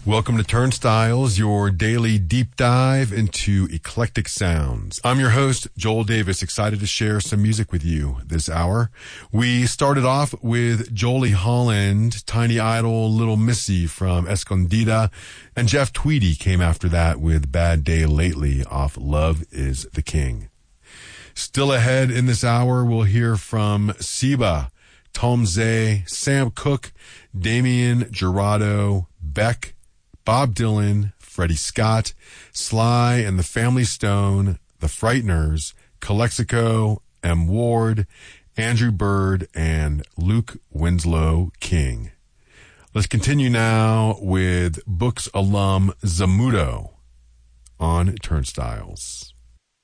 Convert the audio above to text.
Welcome to Turnstiles, your daily deep dive into eclectic sounds. I'm your host, Joel Davis, excited to share some music with you this hour. We started off with Jolie Holland, Tiny Idol, Little Missy from Escondida, and Jeff Tweedy came after that with Bad Day Lately off Love is the King. Still ahead in this hour, we'll hear from Seba, Tom Zay, Sam Cooke, Damien Jurado, Beck, Bob Dylan, Freddie Scott, Sly and the Family Stone, The Frighteners, Calexico, M. Ward, Andrew Bird, and Luke Winslow King. Let's continue now with Books alum Zamudo on Turnstiles.